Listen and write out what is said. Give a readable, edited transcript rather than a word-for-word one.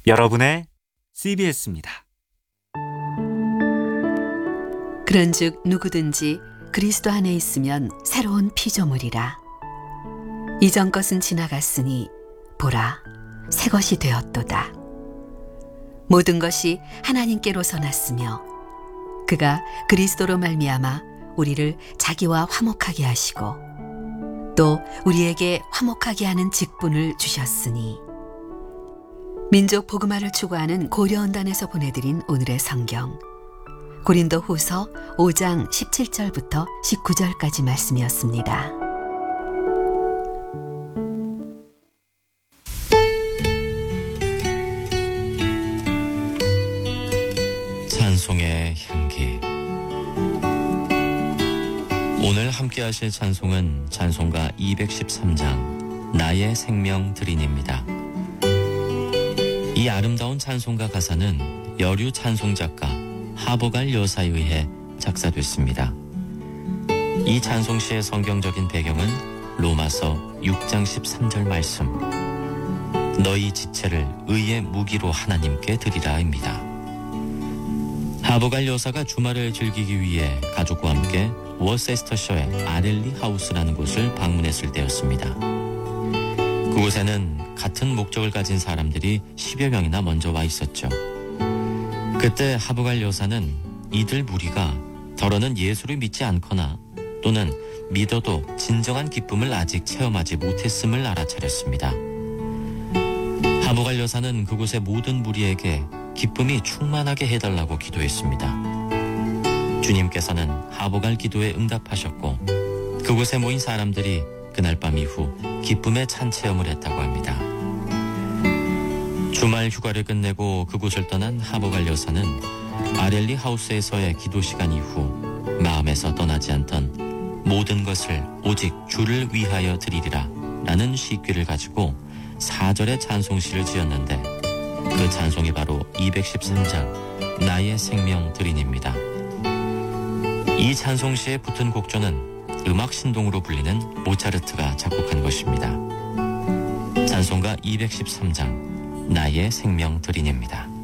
여러분의 CBS입니다. 그런즉 누구든지 그리스도 안에 있으면 새로운 피조물이라. 이전 것은 지나갔으니 보라, 새 것이 되었도다. 모든 것이 하나님께로서 났으며 그가 그리스도로 말미암아 우리를 자기와 화목하게 하시고 또 우리에게 화목하게 하는 직분을 주셨으니. 민족 복음화를 추구하는 고려언단에서 보내드린 오늘의 성경, 고린도 후서 5장 17절부터 19절까지 말씀이었습니다. 찬송의 향기. 오늘 함께 하실 찬송은 찬송가 213장 나의 생명 드린입니다. 이 아름다운 찬송가 가사는 여류 찬송작가 하보갈 여사에 의해 작사됐습니다. 이 찬송시의 성경적인 배경은 로마서 6장 13절 말씀, 너희 지체를 의의 무기로 하나님께 드리라입니다. 하보갈 여사가 주말을 즐기기 위해 가족과 함께 워세스터셔의 아렐리 하우스라는 곳을 방문했을 때였습니다. 그곳에는 같은 목적을 가진 사람들이 10여 명이나 먼저 와 있었죠. 그때 하보갈 여사는 이들 무리가 더러는 예수를 믿지 않거나 또는 믿어도 진정한 기쁨을 아직 체험하지 못했음을 알아차렸습니다. 하보갈 여사는 그곳의 모든 무리에게 기쁨이 충만하게 해달라고 기도했습니다. 주님께서는 하보갈 기도에 응답하셨고 그곳에 모인 사람들이 그날 밤 이후 기쁨의 찬 체험을 했다고 합니다. 주말 휴가를 끝내고 그곳을 떠난 하보갈 여사는 아렐리 하우스에서의 기도 시간 이후 마음에서 떠나지 않던 모든 것을 오직 주를 위하여 드리리라 라는 시귀를 가지고 4절의 찬송시를 지었는데 그 찬송이 바로 213장 나의 생명 드린입니다. 이 찬송시에 붙은 곡조는 음악 신동으로 불리는 모차르트가 작곡한 것입니다. 찬송가 213장 나의 생명 드린입니다.